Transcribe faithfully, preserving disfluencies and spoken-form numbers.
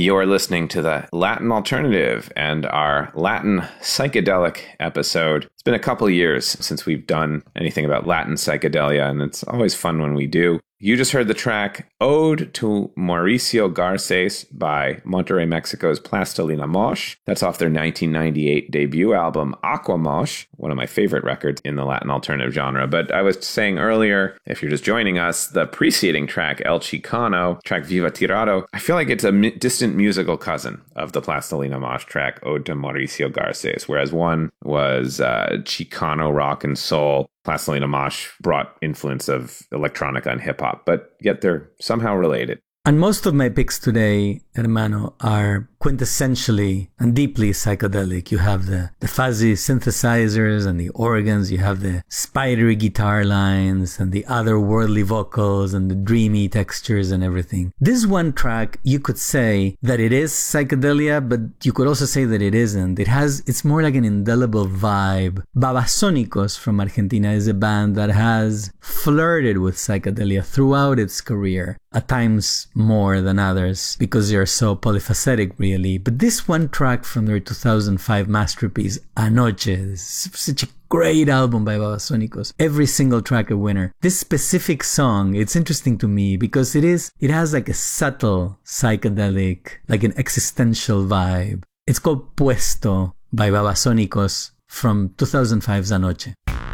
You're listening to the Latin Alternative and our Latin psychedelic episode. It's been a couple of years since we've done anything about Latin psychedelia, and it's always fun when we do. You just heard the track Ode to Mauricio Garces by Monterrey, Mexico's Plastilina Mosh. That's off their nineteen ninety-eight debut album, Aqua Mosh, one of my favorite records in the Latin alternative genre. But I was saying earlier, if you're just joining us, the preceding track, El Chicano, track Viva Tirado, I feel like it's a mi- distant musical cousin of the Plastilina Mosh track, Ode to Mauricio Garces, whereas one was uh, Chicano rock and soul. Plastilina Mosh brought influence of electronica and hip-hop, but yet they're somehow related. And most of my picks today, hermano, are quintessentially and deeply psychedelic. You have the, the fuzzy synthesizers and the organs. You have the spidery guitar lines and the otherworldly vocals and the dreamy textures and everything. This one track, you could say that it is psychedelia, but you could also say that it isn't. It has, it's more like an indelible vibe. Babasónicos from Argentina is a band that has flirted with psychedelia throughout its career, at times more than others, because they are so polyphacetic, really. But this one track from their two thousand five masterpiece, Anoche, is such a great album by Babasónicos. Every single track a winner. This specific song, it's interesting to me because it is, it has like a subtle psychedelic, like an existential vibe. It's called Puesto by Babasónicos from two thousand five's Anoche.